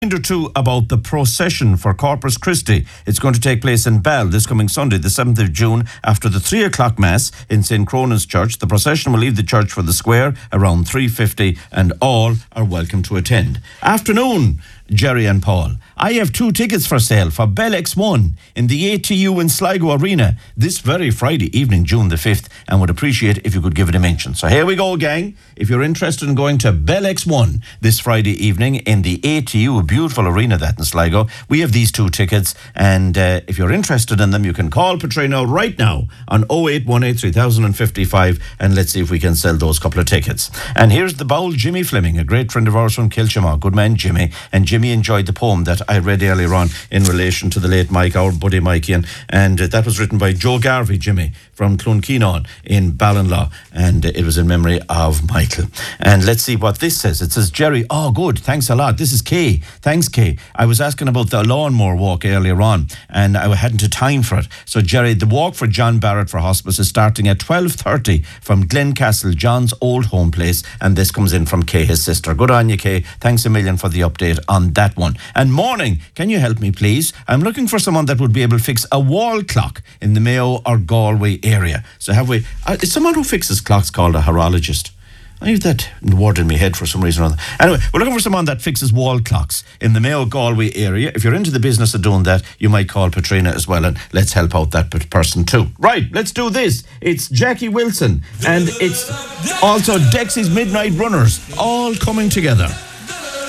Reminder too about the procession for Corpus Christi. It's going to take place in Bell this coming Sunday, the 7th of June, after the 3 o'clock Mass in St. Cronan's Church. The procession will leave the church for the square around 3:50 and all are welcome to attend. Afternoon, Jerry and Paul. I have 2 tickets for sale for Bell X1 in the ATU in Sligo Arena this very Friday evening, June the 5th, and would appreciate if you could give it a mention. So here we go, gang. If you're interested in going to Bell X1 this Friday evening in the ATU, a beautiful arena that in Sligo, we have these 2 tickets, and if you're interested in them, you can call Patrina right now on 0818 3055, and let's see if we can sell those couple of tickets. And here's the bowl, Jimmy Fleming, a great friend of ours from Kilchama. Good man, Jimmy. And Jimmy enjoyed the poem that I read earlier on in relation to the late Mike, our buddy Mikey, and that was written by Joe Garvey, Jimmy, from Clunkeenon in Ballinlaw, and it was in memory of Michael. And let's see what this says. It says, Jerry, oh good, thanks a lot. This is Kay. Thanks, Kay. I was asking about the lawnmower walk earlier on, and I hadn't time for it. So Jerry, the walk for John Barrett for hospice is starting at 12:30 from Glencastle, John's old home place, and this comes in from Kay, his sister. Good on you, Kay. Thanks a million for the update on that one. And morning, can you help me please? I'm looking for someone that would be able to fix a wall clock in the Mayo or Galway area. So have we, is someone who fixes clocks called a horologist? I have that word in my head for some reason or other. Anyway, we're looking for someone that fixes wall clocks in the Mayo Galway area. If you're into the business of doing that, you might call Patrina as well, and let's help out that person too. Right, let's do this. It's Jackie Wilson, and it's also Dexy's Midnight Runners, all coming together.